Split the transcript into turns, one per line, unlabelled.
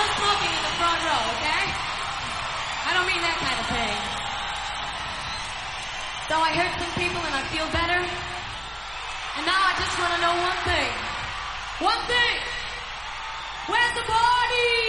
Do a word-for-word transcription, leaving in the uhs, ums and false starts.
smoking in the front row, okay? I don't mean that kind of pain. So I hurt some people and I feel better. And now I just want to know one thing. One thing. Where's the party?